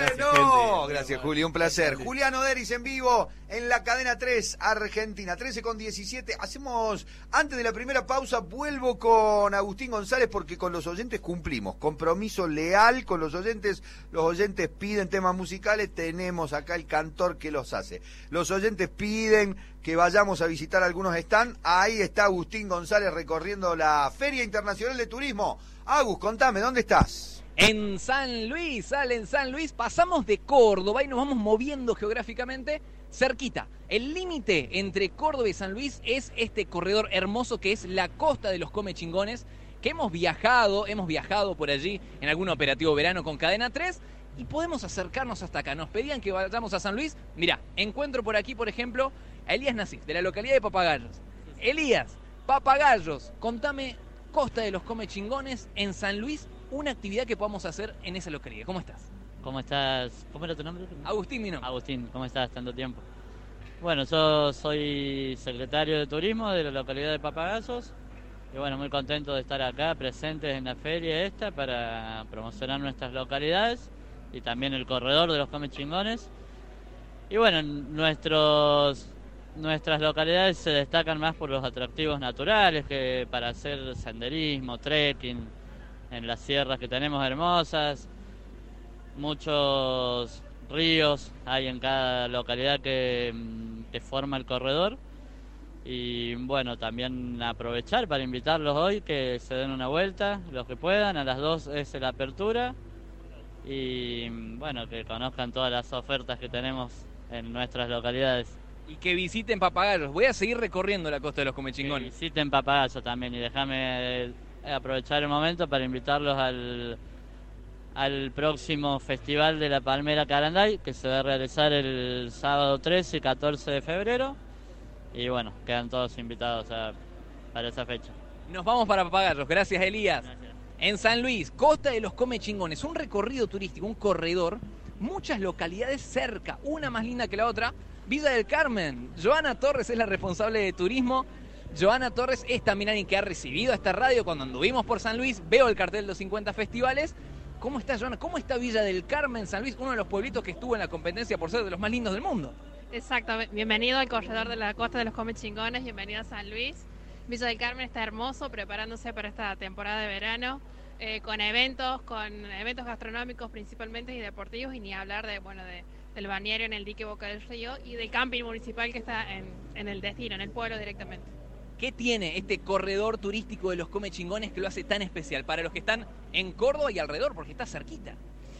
Bueno, gracias Juli, un placer. Julián Oderis en vivo en la cadena 3 Argentina, 13:17. Hacemos, antes de la primera pausa, vuelvo con Agustín González porque con los oyentes cumplimos. Compromiso leal con los oyentes piden temas musicales, tenemos acá el cantor que los hace. Los oyentes piden que vayamos a visitar algunos stands, ahí está Agustín González recorriendo la Feria Internacional de Turismo. Agus, contame, ¿dónde estás? En San Luis, en San Luis, pasamos de Córdoba y nos vamos moviendo geográficamente cerquita. El límite entre Córdoba y San Luis es este corredor hermoso que es la Costa de los Comechingones, que hemos viajado por allí en algún operativo verano con Cadena 3 y podemos acercarnos hasta acá. Nos pedían que vayamos a San Luis. Mirá, encuentro por aquí, por ejemplo, a Elías Nasif, de la localidad de Papagayos. Elías, Papagayos, contame, Costa de los Comechingones en San Luis, una actividad que podamos hacer en esa localidad. ¿Cómo estás? ¿Cómo estás? ¿Cómo era tu nombre? Agustín, mi nombre. Agustín, ¿cómo estás? Tanto tiempo. Bueno, yo soy secretario de turismo de la localidad de Papagayos y bueno, muy contento de estar acá presentes en la feria esta para promocionar nuestras localidades y también el corredor de los Comechingones. Y bueno, nuestras localidades se destacan más por los atractivos naturales que para hacer senderismo, trekking en las sierras que tenemos hermosas, muchos ríos hay en cada localidad que forma el corredor y bueno, también aprovechar para invitarlos hoy que se den una vuelta, los que puedan, a las 2 es la apertura y bueno, que conozcan todas las ofertas que tenemos en nuestras localidades. Y que visiten Papagayos. Voy a seguir recorriendo la Costa de los Comechingones. Que visiten Papagayos también y déjame aprovechar el momento para invitarlos al próximo Festival de la Palmera Caranday, que se va a realizar el sábado 13 y 14 de febrero. Y bueno, quedan todos invitados para esa fecha. Nos vamos para Papagayos. Gracias, Elías. Gracias. En San Luis, Costa de los Comechingones, un recorrido turístico, un corredor, muchas localidades cerca, una más linda que la otra. Villa del Carmen, Joana Torres es la responsable de turismo. Joana Torres es también alguien que ha recibido a esta radio cuando anduvimos por San Luis. Veo el cartel de los 50 festivales. ¿Cómo está, Joana? ¿Cómo está Villa del Carmen, San Luis? Uno de los pueblitos que estuvo en la competencia por ser de los más lindos del mundo. Exactamente. Bienvenido al corredor de la Costa de los Comechingones. Bienvenido a San Luis. Villa del Carmen está hermoso, preparándose para esta temporada de verano. Con eventos gastronómicos principalmente y deportivos. Y ni hablar del balneario en el dique Boca del Río y del camping municipal que está en el destino, en el pueblo directamente. ¿Qué tiene este corredor turístico de los Comechingones que lo hace tan especial para los que están en Córdoba y alrededor? Porque está cerquita.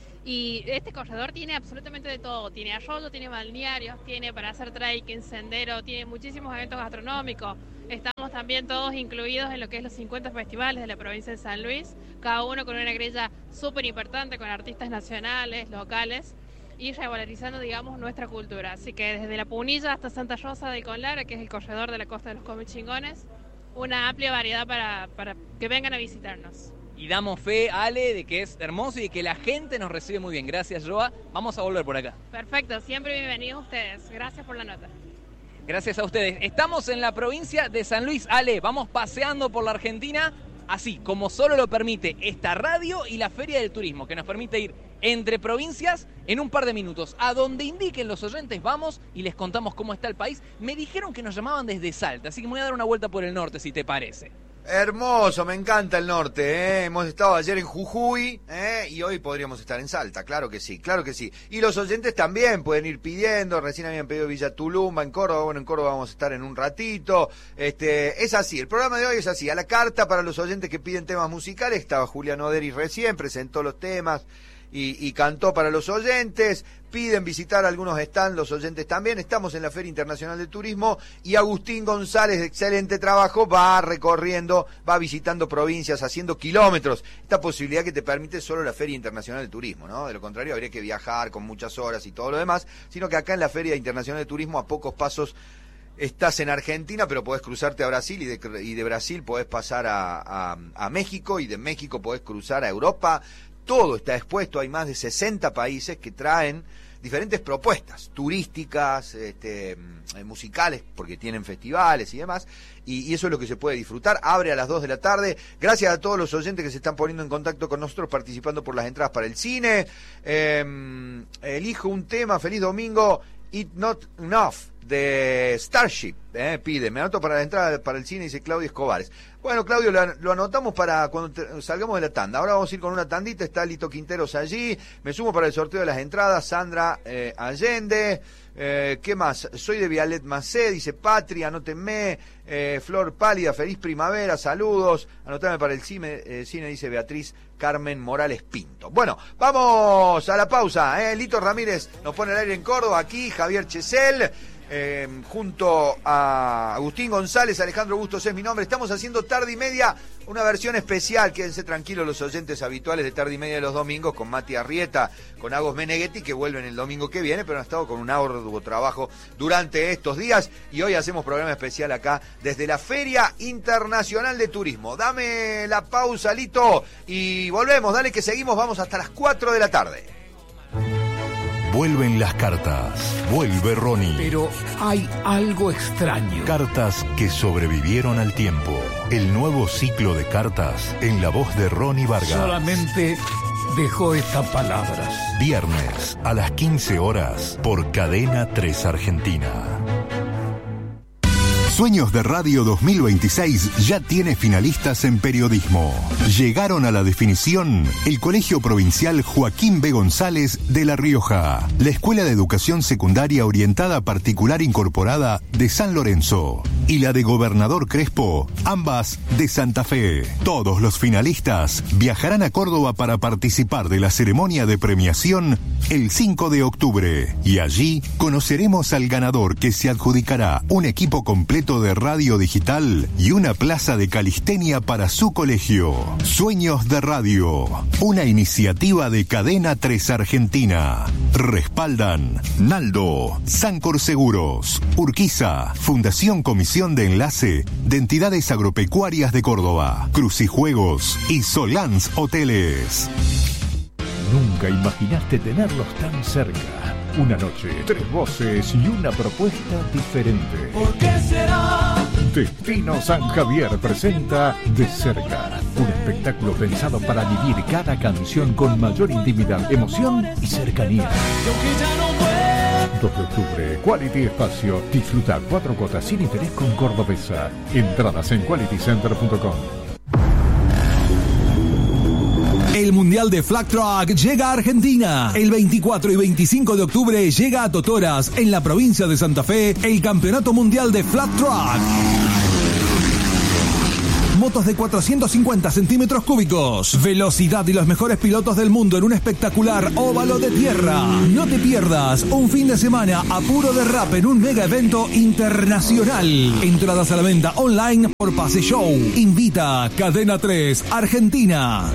Y este corredor tiene absolutamente de todo. Tiene arroyo, tiene balnearios, tiene para hacer trekking, sendero, tiene muchísimos eventos gastronómicos. Estamos también todos incluidos en lo que es los 50 festivales de la provincia de San Luis, cada uno con una grilla súper importante, con artistas nacionales, locales, y revalorizando, digamos, nuestra cultura. Así que desde La Punilla hasta Santa Rosa del Conlara, que es el corredor de la Costa de los Comechingones, una amplia variedad para que vengan a visitarnos. Y damos fe, Ale, de que es hermoso y de que la gente nos recibe muy bien. Gracias, Joa. Vamos a volver por acá. Perfecto, siempre bienvenidos ustedes. Gracias por la nota. Gracias a ustedes. Estamos en la provincia de San Luis. Ale, vamos paseando por la Argentina, así como solo lo permite esta radio y la Feria del Turismo, que nos permite ir entre provincias en un par de minutos. A donde indiquen los oyentes vamos y les contamos cómo está el país. Me dijeron que nos llamaban desde Salta, así que me voy a dar una vuelta por el norte, si te parece. Hermoso, me encanta el norte, ¿eh? Hemos estado ayer en Jujuy, y hoy podríamos estar en Salta, claro que sí, claro que sí. Y los oyentes también pueden ir pidiendo, recién habían pedido Villa Tulumba en Córdoba, bueno, en Córdoba vamos a estar en un ratito. Es así, el programa de hoy es así, a la carta para los oyentes que piden temas musicales. Estaba Julián Oderis recién, presentó los temas y cantó para los oyentes. Piden visitar algunos stands, los oyentes también. Estamos en la Feria Internacional de Turismo y Agustín González, de excelente trabajo, va recorriendo, va visitando provincias, haciendo kilómetros. Esta posibilidad que te permite solo la Feria Internacional de Turismo, ¿no? De lo contrario, habría que viajar con muchas horas y todo lo demás, sino que acá en la Feria Internacional de Turismo, a pocos pasos, estás en Argentina, pero podés cruzarte a Brasil y de Brasil podés pasar a México, y de México podés cruzar a Europa. Todo está expuesto, hay más de 60 países que traen diferentes propuestas turísticas, musicales, porque tienen festivales y demás, y eso es lo que se puede disfrutar. Abre a las 2 de la tarde. Gracias a todos los oyentes que se están poniendo en contacto con nosotros, participando por las entradas para el cine. Elijo un tema, feliz domingo, It Not Enough, de Starship, pide, me anoto para la entrada para el cine, dice Claudio Escobares. Bueno, Claudio, lo anotamos para cuando salgamos de la tanda. Ahora vamos a ir con una tandita, está Lito Quinteros allí, me sumo para el sorteo de las entradas, Sandra Allende, ¿qué más? Soy de Vialet Macé, dice Patria, anótenme, Flor Pálida, feliz primavera, saludos, anotame para el cine, dice Beatriz Carmen Morales Pinto. Bueno, vamos a la pausa, Lito Ramírez nos pone el aire en Córdoba, aquí Javier Chesel, junto a Agustín González, Alejandro Bustos es mi nombre. Estamos haciendo Tarde y Media, una versión especial. Quédense tranquilos los oyentes habituales de Tarde y Media de los domingos, con Mati Arrieta, con Agos Meneghetti, que vuelven el domingo que viene, pero han estado con un arduo trabajo durante estos días, y hoy hacemos programa especial acá desde la Feria Internacional de Turismo. Dame la pausa, Lito, y volvemos. Dale que seguimos, vamos hasta las 4 de la tarde. Vuelven las cartas, vuelve Ronnie. Pero hay algo extraño. Cartas que sobrevivieron al tiempo. El nuevo ciclo de cartas en la voz de Ronnie Vargas. Solamente dejó estas palabras. Viernes a las 15 horas por Cadena 3 Argentina. Sueños de Radio 2026 ya tiene finalistas en periodismo. Llegaron a la definición el Colegio Provincial Joaquín B. González de La Rioja, la Escuela de Educación Secundaria Orientada Particular Incorporada de San Lorenzo y la de Gobernador Crespo, ambas de Santa Fe. Todos los finalistas viajarán a Córdoba para participar de la ceremonia de premiación el 5 de octubre y allí conoceremos al ganador, que se adjudicará un equipo completo de radio digital y una plaza de calistenia para su colegio. Sueños de Radio, una iniciativa de Cadena 3 Argentina. Respaldan Naldo, Sancor Seguros, Urquiza, Fundación Comisión de Enlace de Entidades Agropecuarias de Córdoba, Crucijuegos y Solans Hoteles. Nunca imaginaste tenerlos tan cerca. Una noche, 3 voces y una propuesta diferente. ¿Por qué será? Destino San Javier presenta De Cerca, un espectáculo pensado para vivir cada canción con mayor intimidad, emoción y cercanía. 2 de octubre, Quality Espacio. Disfruta 4 cuotas sin interés con Cordobesa. Entradas en qualitycenter.com. El Mundial de Flag Track llega a Argentina. El 24 y 25 de octubre llega a Totoras, en la provincia de Santa Fe, el Campeonato Mundial de Flag Track. Motos de 450 centímetros cúbicos, velocidad y los mejores pilotos del mundo en un espectacular óvalo de tierra. No te pierdas un fin de semana a puro derrape en un mega evento internacional. Entradas a la venta online por Pase Show. Invita Cadena 3 Argentina.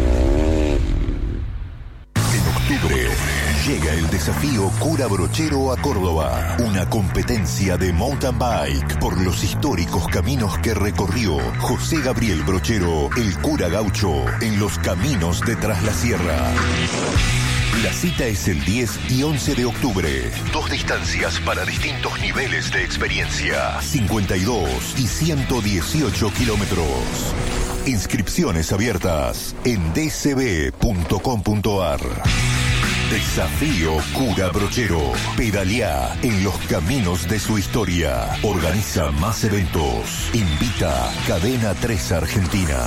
Llega el desafío Cura Brochero a Córdoba, una competencia de mountain bike por los históricos caminos que recorrió José Gabriel Brochero, el cura gaucho, en los caminos de Tras la Sierra. La cita es el 10 y 11 de octubre. 2 distancias para distintos niveles de experiencia, 52 y 118 kilómetros. Inscripciones abiertas en dcb.com.ar. Desafío Cura Brochero. Pedalea en los caminos de su historia. Organiza más eventos. Invita Cadena 3 Argentina.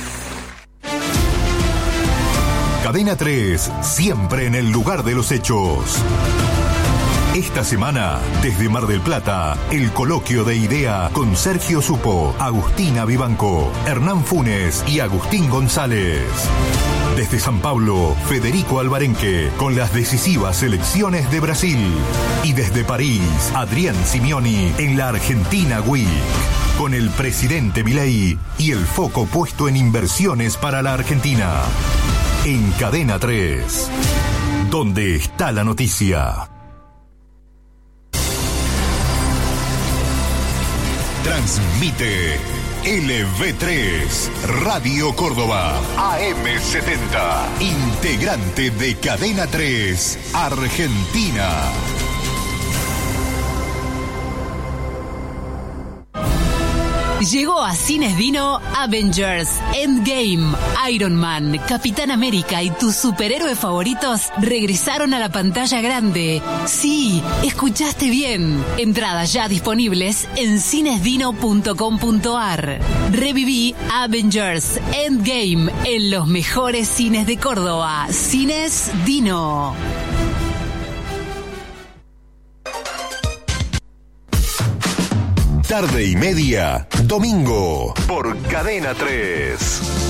Cadena 3, siempre en el lugar de los hechos. Esta semana, desde Mar del Plata, el coloquio de idea con Sergio Supo, Agustina Vivanco, Hernán Funes y Agustín González. Desde San Pablo, Federico Alvarenque, con las decisivas elecciones de Brasil. Y desde París, Adrián Simeoni, en la Argentina Week, con el presidente Milei y el foco puesto en inversiones para la Argentina. En Cadena 3, donde está la noticia. Transmite LV3, Radio Córdoba, AM70, integrante de Cadena 3, Argentina. Llegó a Cines Dino Avengers, Endgame, Iron Man, Capitán América y tus superhéroes favoritos regresaron a la pantalla grande. Sí, escuchaste bien. Entradas ya disponibles en cinesdino.com.ar. Reviví Avengers, Endgame en los mejores cines de Córdoba. Cines Dino. Tarde y media, domingo, por Cadena 3.